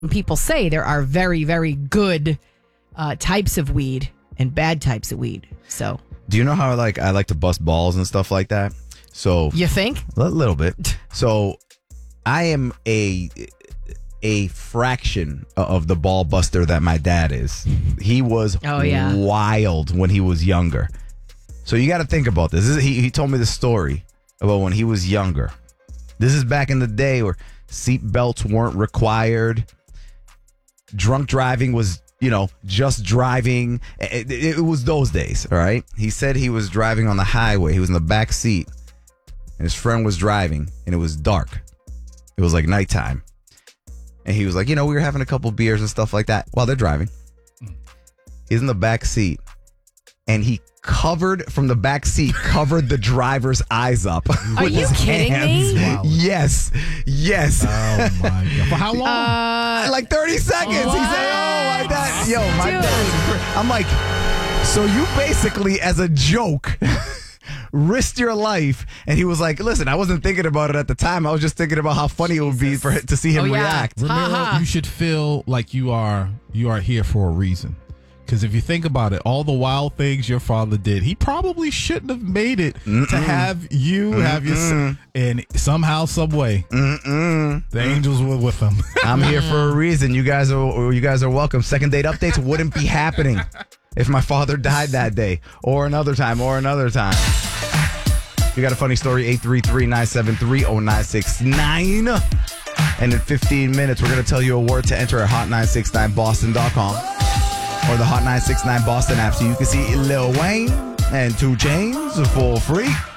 people say there are very, very good types of weed and bad types of weed. So, do you know how I like to bust balls and stuff like that? So you think? A little bit. So I am a fraction of the ball buster that my dad is. He was wild when he was younger. So you got to think about this. He told me the story about when he was younger. This is back in the day where seat belts weren't required. Drunk driving was, just driving. It was those days, all right? He said he was driving on the highway. He was in the back seat, and his friend was driving, and it was dark. It was like nighttime. And he was like, we were having a couple beers and stuff like that while they're driving. He's in the back seat, and he covered the driver's eyes up. Are you kidding me? Wow. Yes. Oh my God. For how long? Like 30 seconds. He said, like that. Yo, my dad. I'm like, so you basically, as a joke, risked your life. And he was like, listen, I wasn't thinking about it at the time. I was just thinking about how funny it would be to see him react. Ramiro, you should feel like you are here for a reason. Because if you think about it, all the wild things your father did, he probably shouldn't have made it to have you have your son. And somehow, some way, the angels were with him. I'm here for a reason. You guys are welcome. Second date updates wouldn't be happening if my father died that day or another time. You got a funny story, 833-973-0969. And in 15 minutes, we're going to tell you a word to enter at hot969boston.com. or the Hot 969 Boston app so you can see Lil Wayne and 2 Chainz for free.